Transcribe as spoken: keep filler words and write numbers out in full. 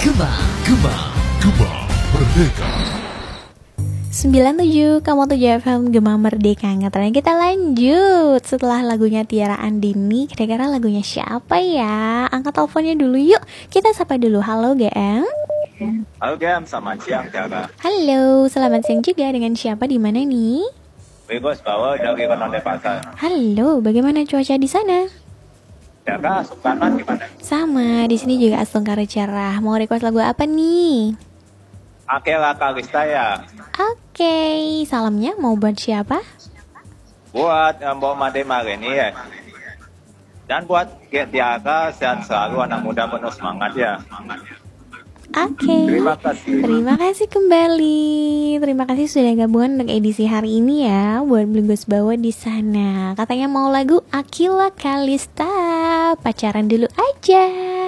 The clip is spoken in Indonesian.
Gema, Gema, Gema Merdeka. sembilan tujuh koma tujuh F M Gema Merdeka. Ngetren kita lanjut. Setelah lagunya Tiara Andini, kira-kira lagunya siapa ya? Angkat teleponnya dulu yuk. Kita sapa dulu. Halo G M. Halo G M, selamat siang Tiara. Halo, selamat siang juga. Dengan siapa di mana nih? Bebas bawa dari Kononde Pasar. Halo, bagaimana cuaca di sana? Tiara, Sulkanan gimana? Sama, di sini juga astungkara cerah. Mau request lagu apa nih? Akela Kalistaya. Oke, salamnya mau buat siapa? Buat Mbok Made Marini ya. Dan buat G Tiara, sehat selalu, anak muda penuh semangat ya. Oke, Terima kasih. terima kasih kembali. Terima kasih sudah gabungan untuk edisi hari ini ya. Buat Bluegoose Bawa di sana. Katanya mau lagu Akila Kalista. Pacaran dulu aja.